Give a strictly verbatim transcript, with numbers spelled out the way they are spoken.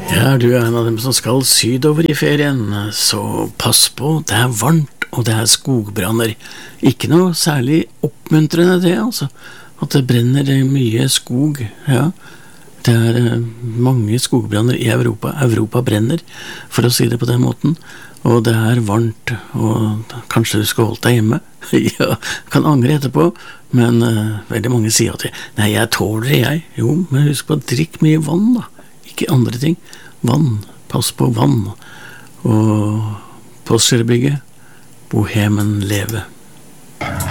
Ja, du er en av dem som skal sydover i ferien, så pass på, det er varmt og det er skogbranner. Ikke noe særlig oppmuntrende det, altså, at det brenner mye skog, ja. Det er mange skogbranner i Europa. Europa brenner, for å si det på den måten. Og det er varmt, og kanskje du skal holde deg hjemme. Ja, kan angre etterpå, men uh, veldig mange sier at nei, jeg tåler det, jeg. Jo, men husk på å drikke mye vann, da. Ikke andre ting. Vann, pass på vann. Og Postgirobygget, Bohemen leve.